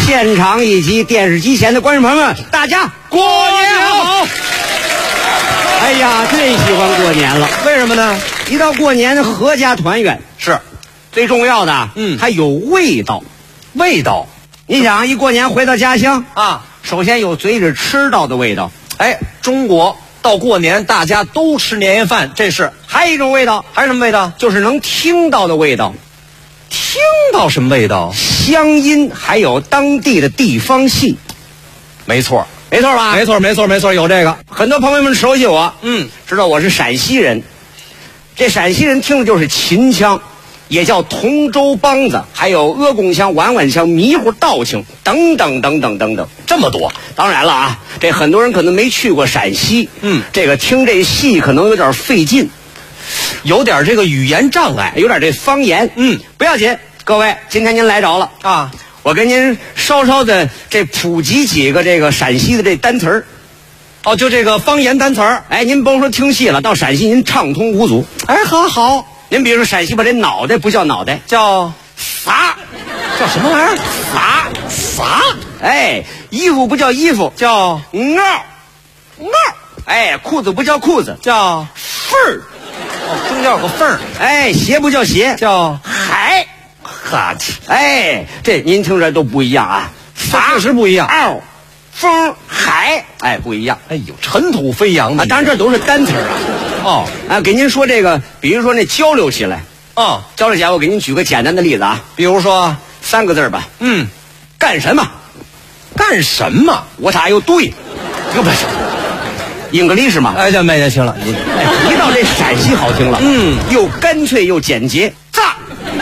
现场以及电视机前的观众朋友们，大家过年好！哎呀，最喜欢过年了， 为什么呢？ 一到过年，合家团圆是最重要的。还有味道。 味道， 你想，一过年回到家乡啊， 首先有嘴里吃到的味道。 哎，中国到过年大家都吃年夜饭，这是。 还有一种味道， 还是什么味道？ 就是能听到的味道。 听到什么味道？ 乡音，还有当地的地方戏。 没错， 没错吧？ 没错，没错，没错，有这个。 很多朋友们熟悉我，知道我是陕西人。这陕西人听的就是秦腔，也叫同州梆子，还有阿公腔、碗碗腔、迷糊道情等等等等等等， 这么多。 当然了啊，这很多人可能没去过陕西，这个听这戏可能有点费劲， 有点这个语言障碍， 有点这方言，不要紧，各位，今天您来着了啊，我给您稍稍的这普及几个这个陕西的这单词儿。 哦，就这个方言单词儿。 哎，您甭说听戏了，到陕西您畅通无阻。 哎，好。 您比如说陕西把这脑袋不叫脑袋， 叫撒， 叫什么玩意儿？ 撒。哎，衣服不叫衣服， 叫袄。哎，裤子不叫裤子， 叫缝儿。 中间有个缝儿。 哎，鞋不叫鞋， 叫海。 哈气。 哎，这您听着都不一样啊， 撒确实不一样。 嗷，风，海，哎，不一样。 哎呦，尘土飞扬的。 当然这都是单词啊。给您说这个，比如说那交流起来，交流起来，我给您举个简单的例子啊， 比如说 3个字吧，干什么？ 干什么？ 我咋又对？这不是English嘛？ 哎，这没人听了。 一到这陕西好听了，又干脆又简洁，炸！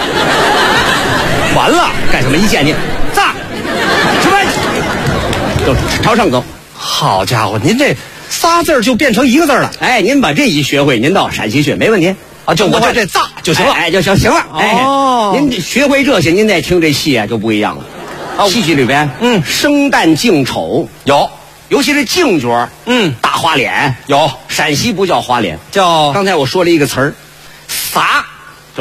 完了，干什么？一见你，炸！什么？都朝上走。 好家伙，您这仨字就变成一个字了。 哎，您把这一学会，您到陕西去没问题啊。就我这炸就行了。 哎，就行了。 哦， 您学会这些，您再听这戏啊就不一样了。戏剧里边，生旦净丑有，尤其是净角，大花脸有。陕西不叫花脸， 叫刚才我说了一个词儿，撒。